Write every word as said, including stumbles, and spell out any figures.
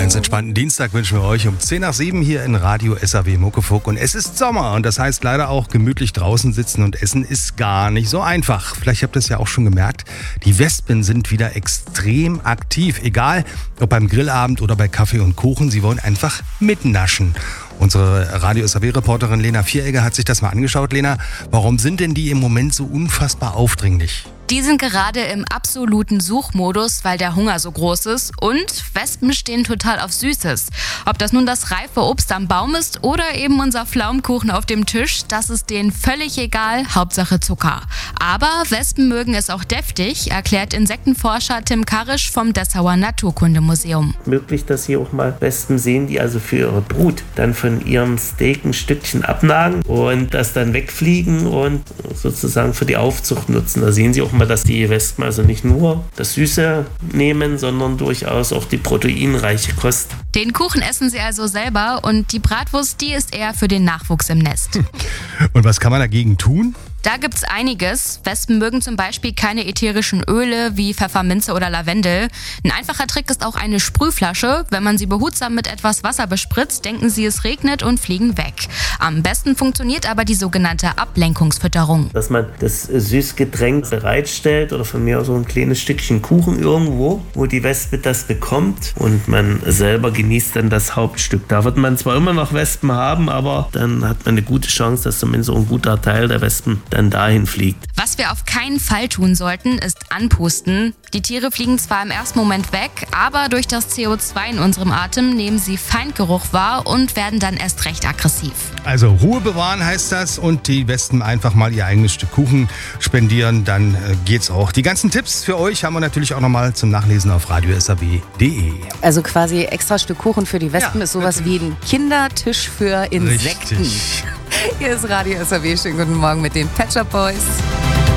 ganz entspannten Dienstag wünschen wir euch um zehn nach sieben hier in Radio S A W Muckefuck. Und es ist Sommer und das heißt leider auch gemütlich draußen sitzen und essen ist gar nicht so einfach. Vielleicht habt ihr es ja auch schon gemerkt, die Wespen sind wieder extrem aktiv. Egal, ob beim Grillabend oder bei Kaffee und Kuchen, sie wollen einfach mitnaschen. Unsere Radio S A W-Reporterin Lena Vieregger hat sich das mal angeschaut. Lena, warum sind denn die im Moment so unfassbar aufdringlich? Die sind gerade im absoluten Suchmodus, weil der Hunger so groß ist und Wespen stehen total auf Süßes. Ob das nun das reife Obst am Baum ist oder eben unser Pflaumenkuchen auf dem Tisch, das ist denen völlig egal, Hauptsache Zucker. Aber Wespen mögen es auch deftig, erklärt Insektenforscher Tim Karisch vom Dessauer Naturkundemuseum. Möglich, dass Sie auch mal Wespen sehen, die also für ihre Brut dann von ihrem Steak ein Stückchen abnagen und das dann wegfliegen und sozusagen für die Aufzucht nutzen. Da sehen Sie auch mal, dass die Wespen also nicht nur das Süße nehmen, sondern durchaus auch die proteinreiche Kost. Den Kuchen essen sie also selber und die Bratwurst, die ist eher für den Nachwuchs im Nest. Und was kann man dagegen tun? Da gibt's einiges. Wespen mögen zum Beispiel keine ätherischen Öle wie Pfefferminze oder Lavendel. Ein einfacher Trick ist auch eine Sprühflasche. Wenn man sie behutsam mit etwas Wasser bespritzt, denken sie, es regnet und fliegen weg. Am besten funktioniert aber die sogenannte Ablenkungsfütterung. Dass man das Süßgetränk bereitstellt oder von mir aus so ein kleines Stückchen Kuchen irgendwo, wo die Wespe das bekommt und man selber genießt dann das Hauptstück. Da wird man zwar immer noch Wespen haben, aber dann hat man eine gute Chance, dass zumindest so ein guter Teil der Wespen dann dahin fliegt. Was wir auf keinen Fall tun sollten, ist anpusten. Die Tiere fliegen zwar im ersten Moment weg, aber durch das C O zwei in unserem Atem nehmen sie Feindgeruch wahr und werden dann erst recht aggressiv. Also Ruhe bewahren heißt das und die Wespen einfach mal ihr eigenes Stück Kuchen spendieren, dann äh, geht's auch. Die ganzen Tipps für euch haben wir natürlich auch nochmal zum Nachlesen auf radio s a w punkt d e. Also quasi extra Stück Kuchen für die Wespen, ja, ist sowas natürlich wie ein Kindertisch für Insekten. Richtig. Hier ist Radio S A W. Schönen guten Morgen mit den Pet Shop Boys.